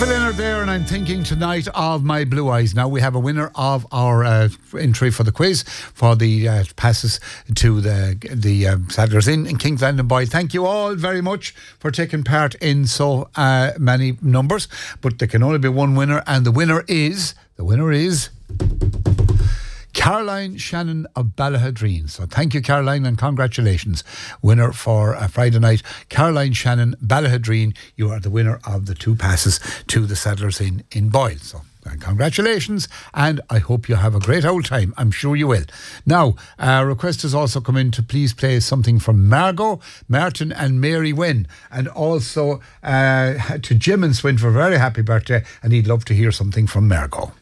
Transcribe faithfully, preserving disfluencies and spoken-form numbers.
Phil Leonard there, and I'm thinking tonight of My Blue Eyes. Now, we have a winner of our uh, entry for the quiz for the uh, passes to the the um, Sadler's Inn in Kingsland and Boyle. Thank you all very much for taking part in so uh, many numbers, but there can only be one winner, and the winner is the winner is Caroline Shannon of Ballahadreen. So thank you, Caroline, and congratulations. Winner for uh, Friday night, Caroline Shannon, Ballahadreen. You are the winner of the two passes to the Sadler's Inn in Boyle. So uh, congratulations, and I hope you have a great old time. I'm sure you will. Now, a request has also come in to please play something from Margot, Martin and Mary Wynn, and also uh, to Jim and Swin for a very happy birthday, and he'd love to hear something from Margot.